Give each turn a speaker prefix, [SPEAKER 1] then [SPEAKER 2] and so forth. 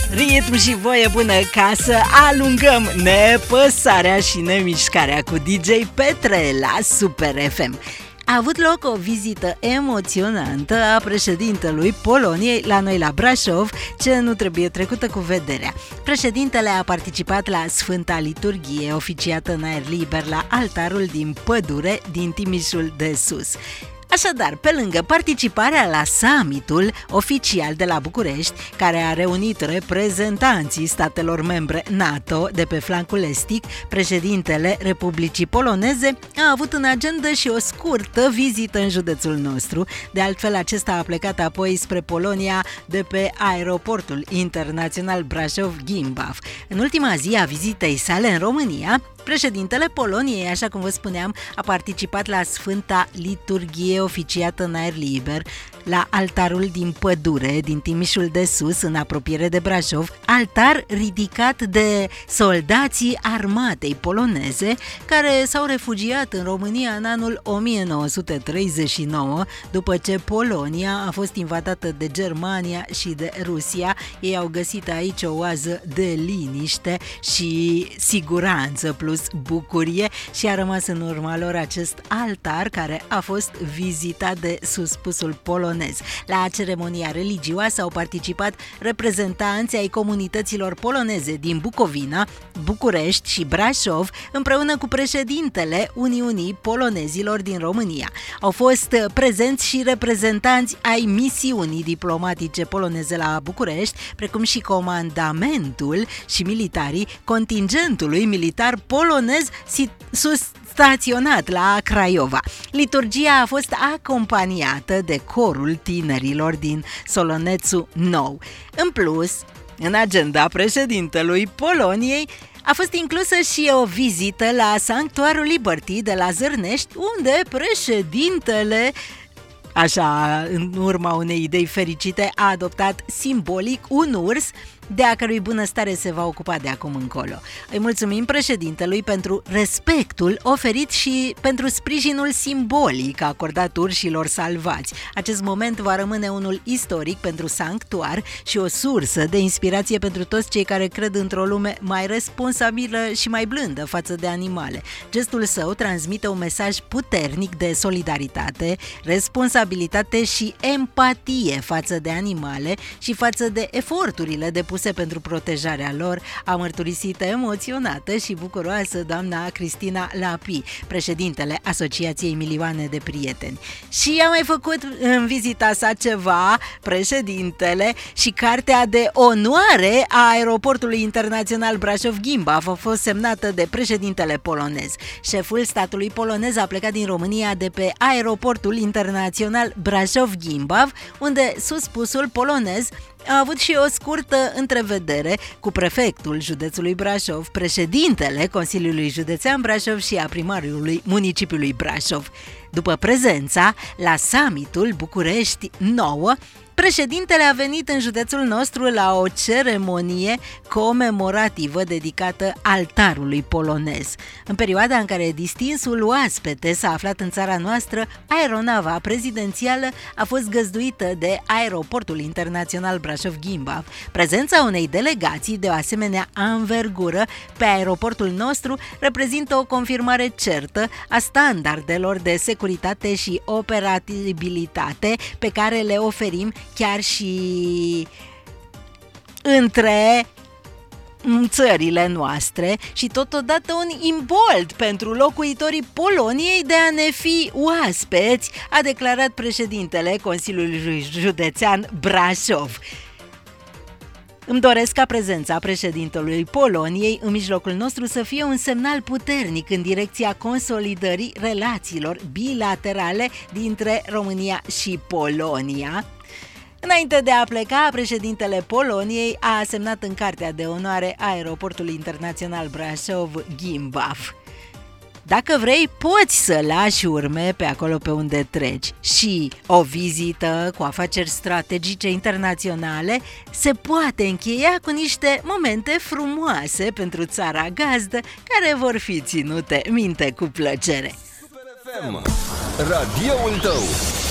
[SPEAKER 1] Ritm și voie bună ca să alungăm nepăsarea și nemișcarea cu DJ Petre la Super FM. A avut loc o vizită emoționantă a președintelui Poloniei la noi la Brașov, ce nu trebuie trecută cu vederea. Președintele a participat la Sfânta Liturghie, oficiată în aer liber la altarul din Pădure, din Timișul de Sus. Așadar, pe lângă participarea la summitul oficial de la București, care a reunit reprezentanții statelor membre NATO de pe flancul estic, președintele Republicii Poloneze a avut în agenda și o scurtă vizită în județul nostru. De altfel, acesta a plecat apoi spre Polonia de pe aeroportul internațional Brașov-Gimbaf. În ultima zi a vizitei sale în România, președintele Poloniei, așa cum vă spuneam, a participat la Sfânta Liturghie oficiată în aer liber la altarul din Pădure, din Timișul de Sus, în apropiere de Brașov, altar ridicat de soldații armatei poloneze care s-au refugiat în România în anul 1939, după ce Polonia a fost invadată de Germania și de Rusia. Ei au găsit aici o oază de liniște și siguranță plus bucurie și a rămas în urma lor acest altar care a fost vizitat de suspusul polonez. La ceremonia religioasă au participat reprezentanți ai comunităților poloneze din Bucovina, București și Brașov, împreună cu președintele Uniunii Polonezilor din România. Au fost prezenți și reprezentanți ai misiunii diplomatice poloneze la București, precum și comandamentul și militarii contingentului militar polonez staționat la Craiova. Liturgia a fost acompaniată de corul tinerilor din Solonețul Nou. În plus, în agenda președintelui Poloniei a fost inclusă și o vizită la Sanctuarul Liberty de la Zărnești, unde președintele, așa, în urma unei idei fericite, a adoptat simbolic un urs de a cărui bunăstare se va ocupa de acum încolo. Îi mulțumim președintelui pentru respectul oferit și pentru sprijinul simbolic acordat urșilor salvați. Acest moment va rămâne unul istoric pentru sanctuar și o sursă de inspirație pentru toți cei care cred într-o lume mai responsabilă și mai blândă față de animale. Gestul său transmite un mesaj puternic de solidaritate, responsabilitate și empatie față de animale și față de eforturile depuse pentru protejarea lor, a mărturisit emoționată și bucuroasă doamna Cristina Lapi, președintele Asociației Milioane de Prieteni. Și a mai făcut în vizita sa ceva, președintele, și cartea de onoare a aeroportului internațional Brașov-Gimbaf a fost semnată de președintele polonez. Șeful statului polonez a plecat din România de pe aeroportul internațional Brașov-Gimbaf, unde suspusul polonez a avut și o scurtă întrevedere cu prefectul județului Brașov, președintele Consiliului Județean Brașov și a primarului municipiului Brașov. După prezența la summitul București 9, președintele a venit în județul nostru la o ceremonie comemorativă dedicată altarului polonez. În perioada în care distinsul oaspete s-a aflat în țara noastră, aeronava prezidențială a fost găzduită de aeroportul internațional Brașov-Gimbaf. Prezența unei delegații de o asemenea anvergură pe aeroportul nostru reprezintă o confirmare certă a standardelor de securitate și operabilitate pe care le oferim chiar și între țările noastre și totodată un imbold pentru locuitorii Poloniei de a ne fi oaspeți, a declarat președintele Consiliului Județean Brașov. Îmi doresc ca prezența președintelui Poloniei în mijlocul nostru să fie un semnal puternic în direcția consolidării relațiilor bilaterale dintre România și Polonia. Înainte de a pleca, președintele Poloniei a semnat în cartea de onoare a aeroportului internațional Brașov-Gimbaf. Dacă vrei, poți să lași urme pe acolo pe unde treci și o vizită cu afaceri strategice internaționale se poate încheia cu niște momente frumoase pentru țara gazdă care vor fi ținute minte cu plăcere.
[SPEAKER 2] Super FM, radioul tău.